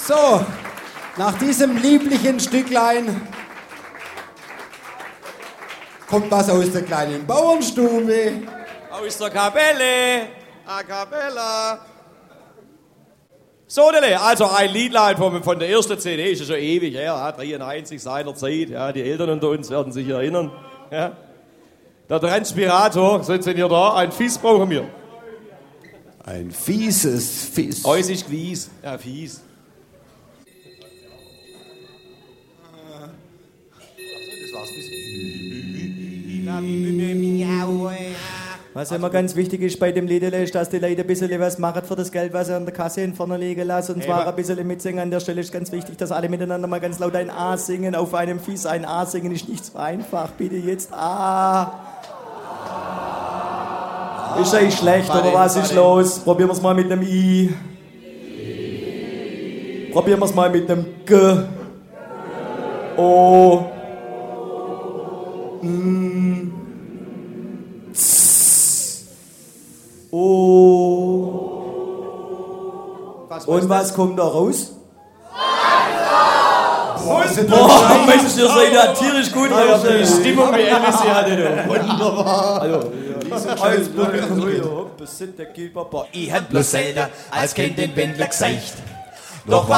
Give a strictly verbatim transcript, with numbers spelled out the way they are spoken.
So, nach diesem lieblichen Stücklein kommt was aus der kleinen Bauernstube. Aus der Kapelle. A cappella. So, Dele, also ein Liedlein von, von der ersten C D, ist ja schon ewig her, ja, dreiundeinzig seiner Zeit. Ja, die Eltern unter uns werden sich erinnern. Ja. Der Transpirator, sind Sie hier da? Ein Fies brauchen wir. Ein fieses Fies. Eus ist gewies. Ja, fies. Was immer ganz wichtig ist bei dem Lied, ist, dass die Leute ein bisschen was machen für das Geld, was sie an der Kasse in vorne liegen lassen. Und zwar Eben. ein bisschen mitsingen. An der Stelle ist ganz wichtig, dass alle miteinander mal ganz laut ein A singen. Auf einem Fies ein A singen ist nicht so einfach. Bitte jetzt A. Ist eigentlich schlecht, oder was ist los? Probieren wir es mal mit einem I. Probieren wir es mal mit einem G. O. N. Z. O. Was Und was kommt da raus? Boah, Boah, Mensch, ihr seid ja tierisch gut. Die Stimmung wie Elvis hier hatte, du. Wunderbar. Also, Als Blut, der Gilberber, ich hätt bloß selten als Kind den Wendler gesagt. Doch